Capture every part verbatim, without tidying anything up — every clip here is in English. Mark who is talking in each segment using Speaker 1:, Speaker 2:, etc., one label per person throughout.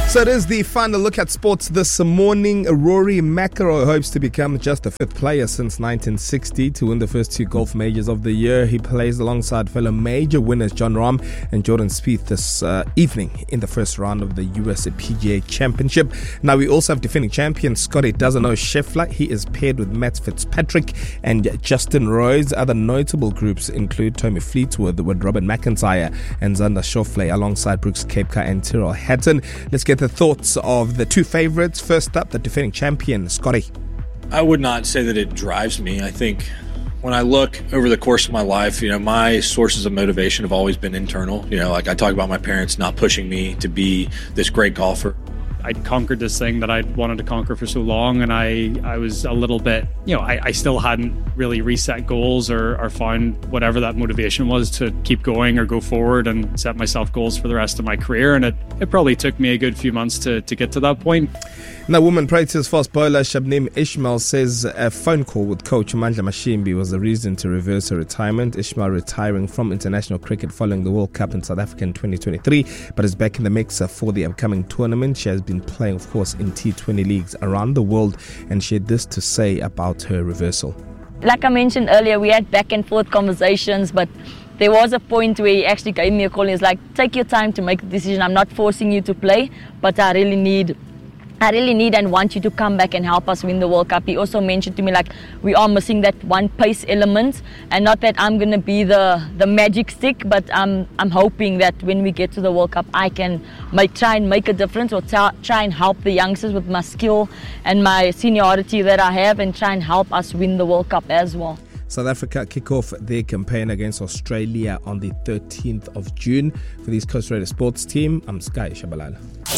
Speaker 1: So it is the final look at sports this morning. Rory McIlroy hopes to become just the fifth player since nineteen sixty to win the first two golf majors of the year. He plays alongside fellow major winners Jon Rahm and Jordan Spieth this uh, evening in the first round of the U S P G A Championship. Now we also have defending champion Scotty Doesn't-Know Scheffler. He is paired with Matt Fitzpatrick and Justin Rose. Other notable groups include Tommy Fleetwood with Robert McIntyre and Xander Schauffele alongside Brooks Koepka and Tyrrell Hatton. Let's get the thoughts of the two favourites. First up, the defending champion, Scotty.
Speaker 2: I would not say that it drives me. I think when I look over the course of my life, you know, my sources of motivation have always been internal. You know, like I talk about my parents not pushing me to be this great golfer.
Speaker 3: I'd conquered this thing that I'd wanted to conquer for so long, and I, I was a little bit, you know, I, I still hadn't really reset goals or, or found whatever that motivation was to keep going or go forward and set myself goals for the rest of my career. And it, it probably took me a good few months to, to get to that point.
Speaker 1: Now, women Proteas fast bowler Shabnim Ismail says a phone call with coach Mandla Mashimbi was the reason to reverse her retirement. Ismail retiring from international cricket following the World Cup in South Africa in twenty twenty-three, but is back in the mix for the upcoming tournament. She has been playing, of course, in T twenty leagues around the world, and she had this to say about her reversal.
Speaker 4: Like I mentioned earlier, we had back and forth conversations, but there was a point where he actually gave me a call and he was like, take your time to make the decision. I'm not forcing you to play, but I really need I really need and want you to come back and help us win the World Cup. He also mentioned to me, like, we are missing that one pace element, and not that I'm going to be the, the magic stick, but um, I'm hoping that when we get to the World Cup, I can make, try and make a difference or t- try and help the youngsters with my skill and my seniority that I have and try and help us win the World Cup as well.
Speaker 1: South Africa kick off their campaign against Australia on the thirteenth of June. For the East Coast Radio Sports team, I'm Sky Shabalala.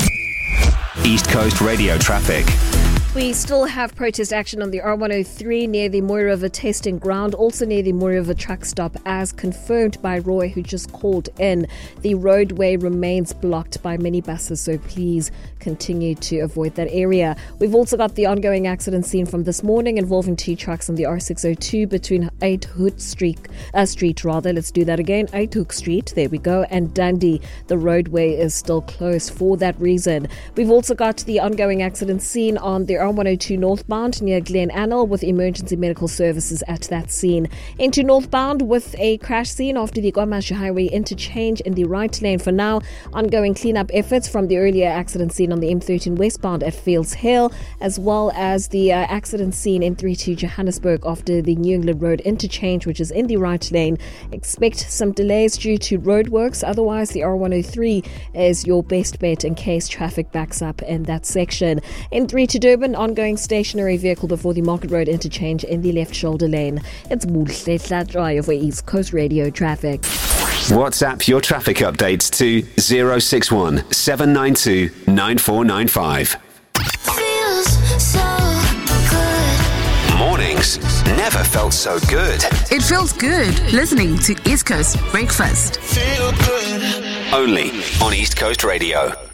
Speaker 5: East Coast Radio traffic.
Speaker 6: We still have protest action on the R one oh three near the Mooi River testing ground, also near the Mooi River truck stop, as confirmed by Roy, who just called in. The roadway remains blocked by minibuses, so please continue to avoid that area. We've also got the ongoing accident scene from this morning involving two trucks on the R six oh two between Uithoek Street, uh, Street rather, let's do that again, Uithoek Street, there we go, and Dundee. The roadway is still closed for that reason. We've also got the ongoing accident scene on the R one oh two northbound near Glen Anil with emergency medical services at that scene. Into northbound with a crash scene after the Guamashu Highway interchange in the right lane. For now, ongoing cleanup efforts from the earlier accident scene on the M thirteen westbound at Fields Hill, as well as the uh, accident scene in three two Johannesburg after the New England Road interchange, which is in the right lane. Expect some delays due to roadworks. Otherwise, the R one oh three is your best bet in case traffic backs up in that section. In three to Durban, ongoing stationary vehicle before the Market Road interchange in the left shoulder lane. It's Muhle Hlatshwayo for East Coast Radio traffic.
Speaker 5: WhatsApp your traffic updates to zero six one seven nine two nine four nine five.
Speaker 7: Feels so good.
Speaker 5: Mornings never felt so good.
Speaker 8: It feels good listening to East Coast Breakfast.
Speaker 7: Feel good.
Speaker 5: Only on East Coast Radio.